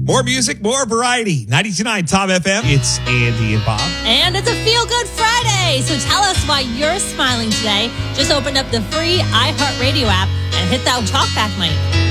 More music, more variety. 92.9 Tom FM. It's Andy and Bob. And it's a Feel Good Friday. So tell us why you're smiling today. Just open up the free iHeartRadio app and hit that talkback mic.